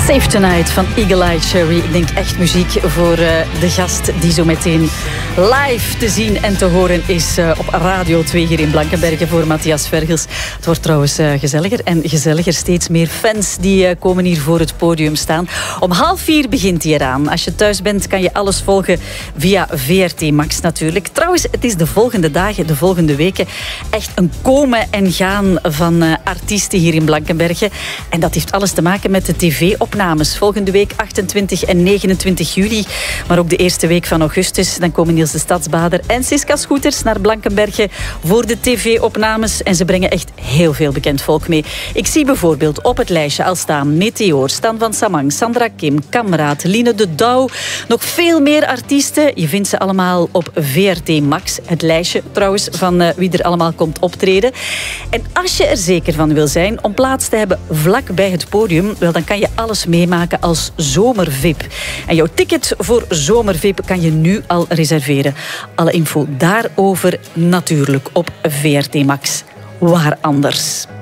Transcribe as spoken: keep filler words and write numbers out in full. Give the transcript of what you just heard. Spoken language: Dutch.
Save Tonight van Eagle Eye Cherry. Ik denk echt muziek voor uh, de gast die zo meteen live te zien en te horen is uh, op Radio twee hier in Blankenberge voor Matthias Vergels. Het wordt trouwens uh, gezelliger en gezelliger. Steeds meer fans die uh, komen hier voor het podium staan. Om half vier begint hij eraan. Als je thuis bent kan je alles volgen via V R T Max natuurlijk. Trouwens, het is de volgende dagen, de volgende weken echt een komen en gaan van uh, artiesten hier in Blankenberge. En dat heeft alles te maken met de tv-opnames. Volgende week achtentwintig en negenentwintig juli, maar ook de eerste week van augustus. Dan komen Niels de Stadsbader en Siska Scooters naar Blankenberge voor de tv-opnames. En ze brengen echt heel veel bekend volk mee. Ik zie bijvoorbeeld op het lijstje al staan Meteor, Stan van Samang, Sandra Kim, Kamraad, Line de Douw. Nog veel meer artiesten. Je vindt ze allemaal op V R T Max. Het lijstje trouwens van uh, wie er allemaal komt optreden. En als je er zeker van wil zijn om plaats te hebben vlak bij het podium, wel, dan kan je alles meemaken als Zomer-V I P. En jouw ticket voor Zomer-V I P kan je nu al reserveren. Alle info daarover natuurlijk op V R T Max. Waar anders?